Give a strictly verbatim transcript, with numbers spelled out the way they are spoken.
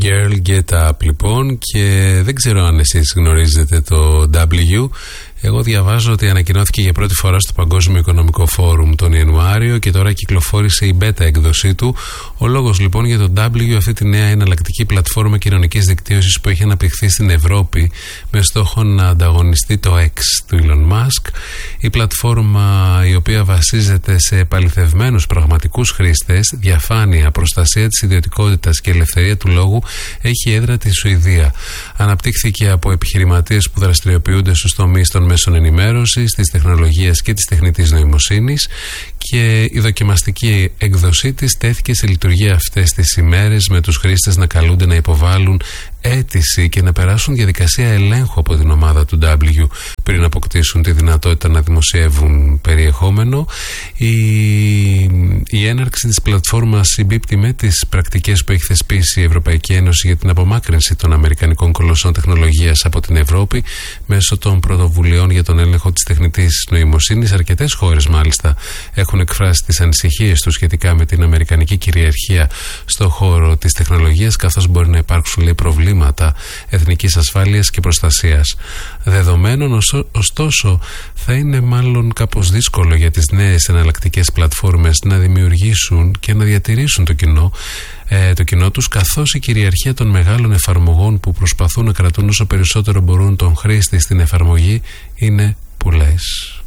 Girl Get Up λοιπόν, και δεν ξέρω αν εσείς γνωρίζετε το W. Εγώ διαβάζω ότι ανακοινώθηκε για πρώτη φορά στο Παγκόσμιο Οικονομικό Φόρουμ τον Ιανουάριο και τώρα κυκλοφόρησε η beta έκδοσή του. Ο λόγος λοιπόν για το W, αυτή τη νέα εναλλακτική πλατφόρμα κοινωνικής δικτύωσης που έχει αναπτυχθεί στην Ευρώπη με στόχο να ανταγωνιστεί το X του Elon Musk. Η πλατφόρμα, η οποία βασίζεται σε επαληθευμένους πραγματικούς χρήστες, διαφάνεια, προστασία της ιδιωτικότητας και ελευθερία του λόγου, έχει έδρα τη Σουηδία. Αναπτύχθηκε από επιχειρηματίες που δραστηριοποιούνται στους τομείς των μέσων ενημέρωσης, της τεχνολογίας και της τεχνητής νοημοσύνης, και η δοκιμαστική έκδοσή της τέθηκε σε λειτουργία αυτές τις ημέρες, με τους χρήστες να καλούνται να υποβάλουν αίτηση και να περάσουν διαδικασία ελέγχου από την ομάδα του W πριν αποκτήσουν τη δυνατότητα να δημοσιεύουν περιεχόμενο. Η, η έναρξη της πλατφόρμας συμπίπτει με τις πρακτικές που έχει θεσπίσει η Ευρωπαϊκή Ένωση για την απομάκρυνση των αμερικανικών κολοσσών τεχνολογίας από την Ευρώπη μέσω των πρωτοβουλειών για τον έλεγχο της τεχνητής νοημοσύνης. Αρκετές χώρες μάλιστα έχουν εκφράσει τις ανησυχίες τους σχετικά με την αμερικανική κυριαρχία στον χώρο της τεχνολογίας, καθώς μπορεί να υπάρξουν, λέει, προβλήματα εθνικής ασφάλειας και προστασίας δεδομένων. Ωστόσο, θα είναι μάλλον κάπως δύσκολο για τις νέες εναλλακτικές πλατφόρμες να δημιουργήσουν και να διατηρήσουν το κοινό, ε, το κοινό τους, καθώς η κυριαρχία των μεγάλων εφαρμογών που προσπαθούν να κρατούν όσο περισσότερο μπορούν τον χρήστη στην εφαρμογή είναι πολλές.